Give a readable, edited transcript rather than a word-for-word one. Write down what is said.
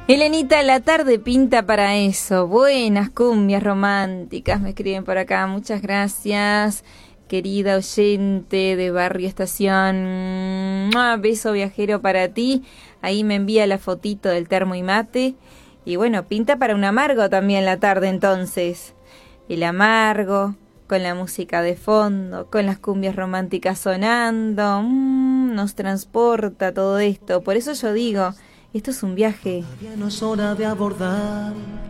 Elenita, la tarde pinta para eso. Buenas cumbias románticas, me escriben por acá. Muchas gracias, querida oyente de Barrio Estación. Beso viajero para ti. Ahí me envía la fotito del termo y mate. Y bueno, pinta para un amargo también la tarde entonces. El amargo, con la música de fondo, con las cumbias románticas sonando. Nos transporta todo esto. Por eso yo digo, esto es un viaje. Todavía no es hora de abordar